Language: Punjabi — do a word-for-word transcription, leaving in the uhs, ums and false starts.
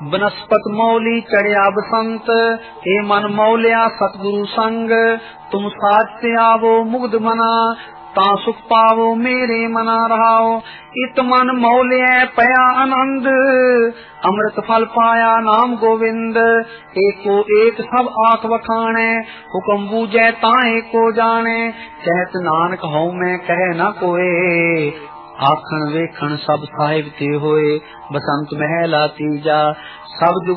ਬਨਸਪਤ ਮੌਲੀ ਚੜਿਆ ਬਸੰਤ, ਏ ਮਨ ਮੌਲਿਆ ਸਤਿਗੁਰੂ ਸੰਗ। ਤੁਮ ਸਾਚ ਤੇ ਆਵੋ ਮੁਗਧ ਮਨਾ, ਤਾਂ ਸੁਖ ਪਾਵੋ ਮੇਰੇ ਮਨਾ ਰਹਾਓ। ਇਤ ਮਨ ਮੌਲਿਆ ਪਿਆ ਆਨੰਦ, ਅੰਮ੍ਰਿਤ ਫਲ ਪਾਇਆ ਨਾਮ ਗੋਵਿੰਦ। ਏਕੋ ਏਕ ਸਭ ਆਖ ਵਖਾਣੈ, ਹੁਕਮ ਬੂਝੈ ਤਾਂ ਏਕੋ ਜਾਣੈ। ਕਹਿਤ ਨਾਨਕ ਹਉ ਮੈਂ ਕਹਿ ਨਾ ਕੋਏ, ਆਖਣ ਵੇਖਣ ਸਭ ਸਾਹਿਬ ਤੇ ਹੋਏ। ਬਸੰਤ ਮਹਿਲਾ ਤੀਜਾ। ਸਭ